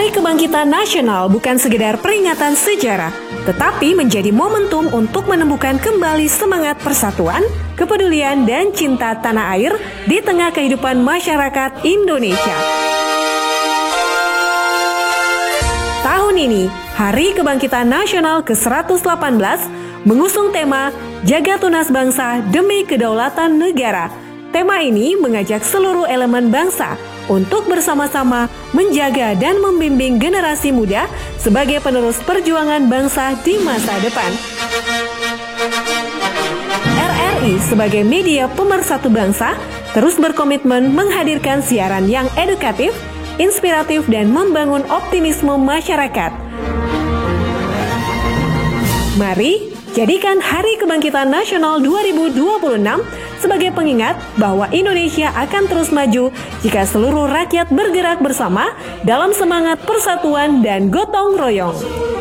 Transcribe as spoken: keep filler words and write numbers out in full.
Hari Kebangkitan Nasional bukan sekedar peringatan sejarah, tetapi menjadi momentum untuk menemukan kembali semangat persatuan, kepedulian, dan cinta tanah air di tengah kehidupan masyarakat Indonesia. Tahun ini, Hari Kebangkitan Nasional ke seratus delapan belas mengusung tema Jaga Tunas Bangsa Demi Kedaulatan Negara. Tema ini mengajak seluruh elemen bangsa untuk bersama-sama menjaga dan membimbing generasi muda sebagai penerus perjuangan bangsa di masa depan. R R I sebagai media pemersatu bangsa terus berkomitmen menghadirkan siaran yang edukatif, inspiratif, dan membangun optimisme masyarakat. Mari jadikan Hari Kebangkitan Nasional dua ribu dua puluh enam sebagai pengingat bahwa Indonesia akan terus maju jika seluruh rakyat bergerak bersama dalam semangat persatuan dan gotong royong.